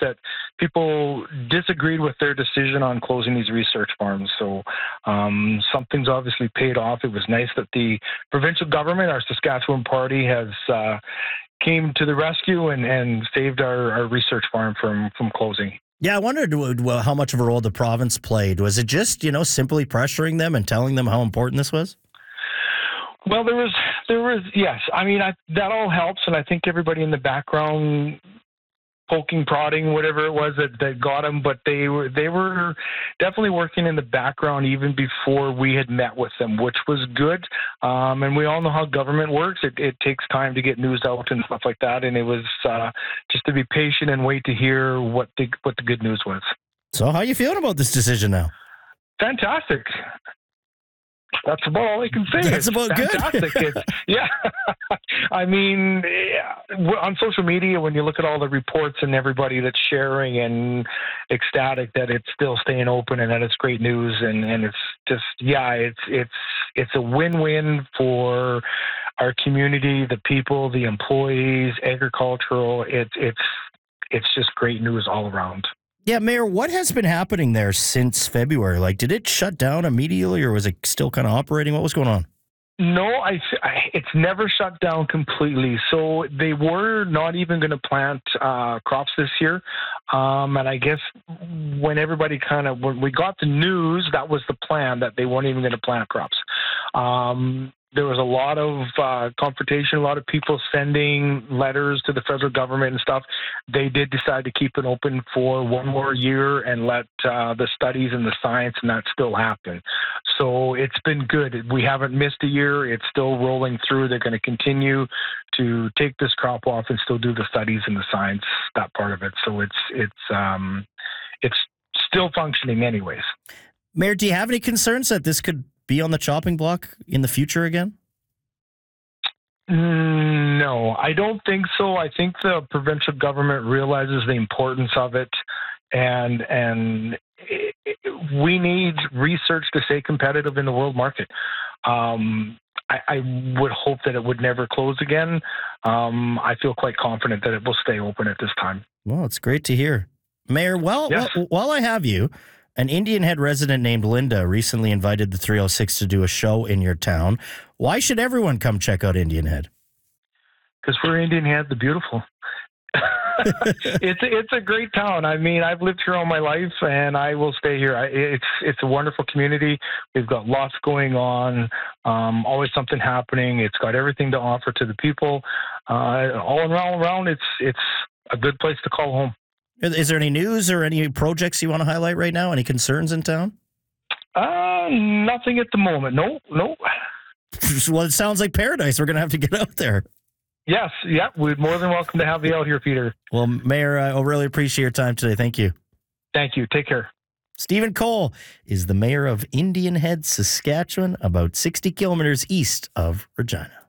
that people disagreed with their decision on closing these research farms. So something's obviously paid off. It was nice that the provincial government, our Saskatchewan party, has came to the rescue and saved our research farm from closing. Yeah, I wondered how much of a role the province played. Was it just, simply pressuring them and telling them how important this was? Well, there was, yes. I mean, that all helps, and I think everybody in the background, poking, prodding, whatever it was that got them, but they were definitely working in the background even before we had met with them, which was good. And we all know how government works. It takes time to get news out and stuff like that, and it was just to be patient and wait to hear what the good news was. So how are you feeling about this decision now? Fantastic. That's about all I can say. That's about fantastic. Good. Yeah. I mean, on social media, when you look at all the reports and everybody that's sharing and ecstatic that it's still staying open and that it's great news, and it's just, it's a win-win for our community, the people, the employees, agricultural. It's just great news all around. Yeah, Mayor, what has been happening there since February? Like, did it shut down immediately, or was it still kind of operating? What was going on? No, it's never shut down completely. So they were not even going to plant crops this year. And I guess when we got the news, that was the plan, that they weren't even going to plant crops. There was a lot of confrontation, a lot of people sending letters to the federal government and stuff. They did decide to keep it open for one more year and let the studies and the science and that still happen. So it's been good. We haven't missed a year. It's still rolling through. They're going to continue to take this crop off and still do the studies and the science, that part of it. So it's still functioning anyways. Mayor, do you have any concerns that this could be on the chopping block in the future again? No, I don't think so. I think the provincial government realizes the importance of it, and we need research to stay competitive in the world market. I would hope that it would never close again. I feel quite confident that it will stay open at this time. Well, it's great to hear. Mayor, Yes. while I have you, an Indian Head resident named Linda recently invited the 306 to do a show in your town. Why should everyone come check out Indian Head? Because we're Indian Head, the beautiful. It's a great town. I mean, I've lived here all my life, and I will stay here. It's a wonderful community. We've got lots going on, always something happening. It's got everything to offer to the people. All around, it's a good place to call home. Is there any news or any projects you want to highlight right now? Any concerns in town? Nothing at the moment. No. Well, it sounds like paradise. We're going to have to get out there. Yes. Yeah. We're more than welcome to have you out here, Peter. Well, Mayor, I really appreciate your time today. Thank you. Thank you. Take care. Stephen Cole is the mayor of Indian Head, Saskatchewan, about 60 kilometers east of Regina.